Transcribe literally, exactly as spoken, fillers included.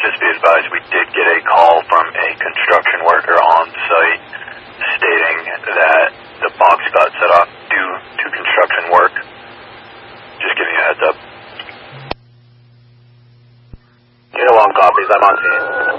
just be advised, we did get a call from a construction worker on site stating that the box got set off due to construction work. Just giving you a heads up. Unit one copies, I'm on scene.